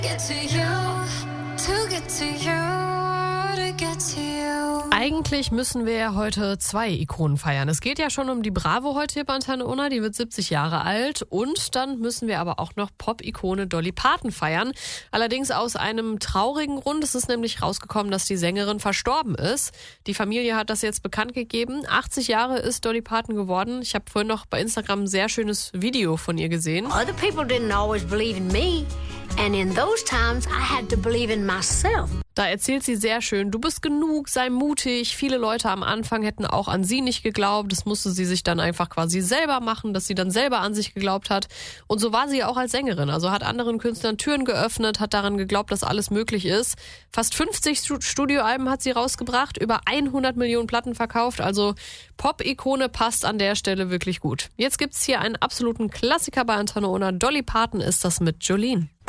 Eigentlich müssen wir ja heute 2 Ikonen feiern. Es geht ja schon um die Bravo heute hier bei Antenne Unna, die wird 70 Jahre alt. Und dann müssen wir aber auch noch Pop-Ikone Dolly Parton feiern. Allerdings aus einem traurigen Grund. Es ist nämlich rausgekommen, dass die Sängerin verstorben ist. Die Familie hat das jetzt bekannt gegeben. 80 Jahre ist Dolly Parton geworden. Ich habe vorhin noch bei Instagram ein sehr schönes Video von ihr gesehen. Other people didn't always believe in me. And in those times, I had to believe in myself. Da erzählt sie sehr schön, du bist genug, sei mutig. Viele Leute am Anfang hätten auch an sie nicht geglaubt. Das musste sie sich dann einfach quasi selber machen, dass sie dann selber an sich geglaubt hat. Und so war sie auch als Sängerin. Also hat anderen Künstlern Türen geöffnet, hat daran geglaubt, dass alles möglich ist. Fast 50 Studioalben hat sie rausgebracht, über 100 Millionen Platten verkauft. Also Pop-Ikone passt an der Stelle wirklich gut. Jetzt gibt's hier einen absoluten Klassiker bei Antenne Unna. Dolly Parton ist das mit Jolene.